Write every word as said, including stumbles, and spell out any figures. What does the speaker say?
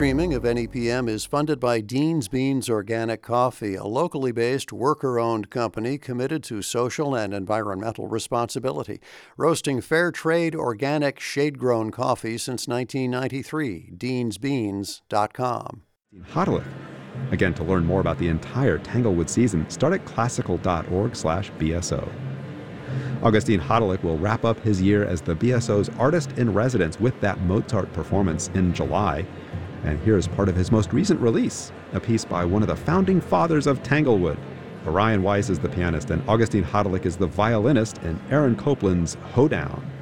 streaming of N E P M is funded by Dean's Beans Organic Coffee, a locally based, worker-owned company committed to social and environmental responsibility, roasting fair trade, organic, shade-grown coffee since nineteen ninety-three. deans beans dot com. Hodelick. Again, to learn more about the entire Tanglewood season, start at classical dot org slash B S O. Augustine Hodelick will wrap up his year as the B S O's artist-in-residence with that Mozart performance in July. And here's part of his most recent release, a piece by one of the founding fathers of Tanglewood. Orion Weiss is the pianist, and Augustine Hodelick is the violinist in Aaron Copland's Hoedown.